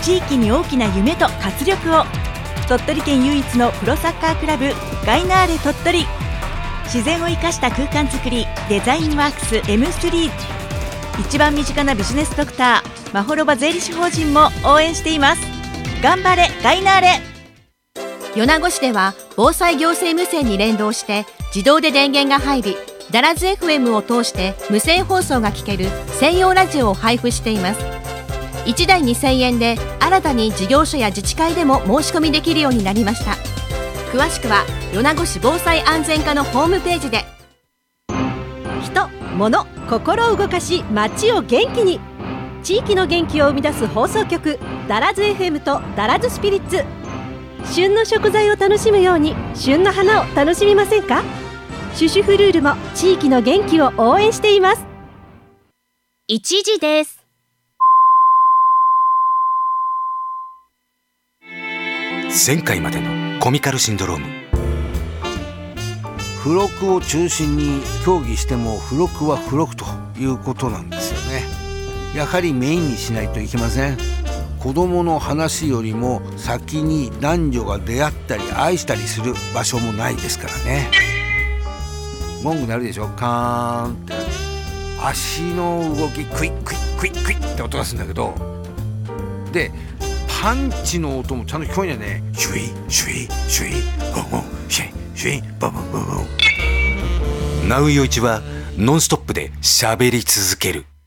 地域に大きな夢と活力を。鳥取県唯一のプロサッカークラブガイナーレ鳥取。自然を生かした空間づくりデザインワークス M3。 一番身近なビジネスドクターまほろば税理士法人も応援しています。頑張れガイナーレ。 米子市では防災行政無線に連動して自動で電源が入り、ダラズ FM を通して無線放送が聞ける専用ラジオを配布しています。1台2000円で新たに事業所や自治会でも申し込みできるようになりました。詳しくは米子市防災安全課のホームページで。 人、物、心を動かし街を元気に。地域の元気を生み出す放送局ダラズ FM とダラズスピリッツ。旬の食材を楽しむように旬の花を楽しみませんか。シュシュフルールも地域の元気を応援しています。 1時です。 前回までのコミカルシンドローム。 付録を中心に協議しても付録は付録ということなんですよね。やはりメインにしないといけません。子供の話よりも先に男女が出会ったり愛したりする場所もないですからね。ゴング鳴るでしょ、カーンって。足の動きクイックイックイックイッって音がするんだけど、でパンチの音もちゃんと聞こえるんだよね。シュイシュイシュイボンボンシュイシュイボンボンボンボン。 ナウイオイチはノンストップで喋り続ける。